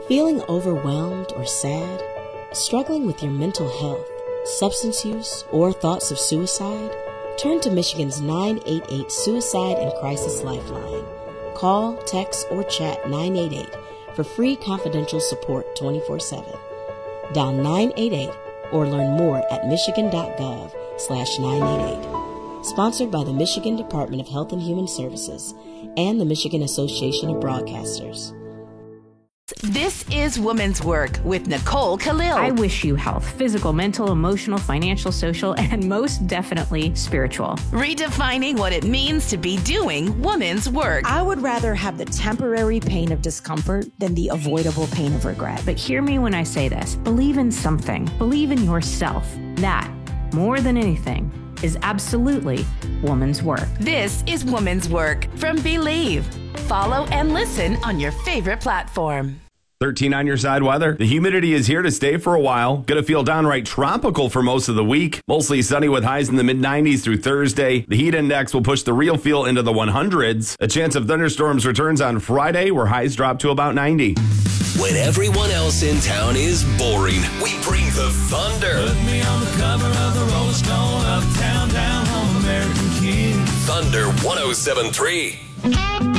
Feeling overwhelmed or sad? Struggling with your mental health, substance use, or thoughts of suicide? Turn to Michigan's 988 Suicide and Crisis Lifeline. Call, text, or chat 988 for free confidential support 24/7. Dial 988 or learn more at michigan.gov/988. Sponsored by the Michigan Department of Health and Human Services and the Michigan Association of Broadcasters. This is Woman's Work with Nicole Khalil. I wish you health, physical, mental, emotional, financial, social, and most definitely spiritual. Redefining what it means to be doing woman's work. I would rather have the temporary pain of discomfort than the avoidable pain of regret. But hear me when I say this. Believe in something. Believe in yourself. That, more than anything, is absolutely woman's work. This is Woman's Work from Believe. Follow and listen on your favorite platform. 13 on your side weather. The humidity is here to stay for a while. Gonna feel downright tropical for most of the week. Mostly sunny with highs in the mid-90s through Thursday. The heat index will push the real feel into the 100s. A chance of thunderstorms returns on Friday, where highs drop to about 90. When everyone else in town is boring, we bring the thunder. Put me on the cover of the Rolling Stone, uptown, down home, American King. Thunder 107.3.